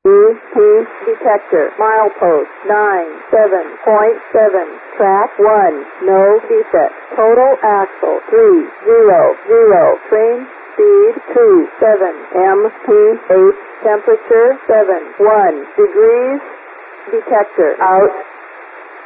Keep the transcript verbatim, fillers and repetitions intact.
E P detector, milepost nine seven point seven, track one, no defect, total axle three zero zero, train speed two seven, M P H, temperature seven one degrees, detector out.